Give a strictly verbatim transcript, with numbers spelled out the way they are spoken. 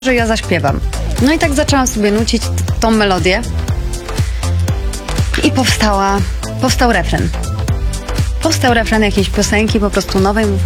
że ja zaśpiewam. No i tak zaczęłam sobie nucić t- tą melodię i powstała, powstał refren. Powstał refren jakiejś piosenki, po prostu nowej.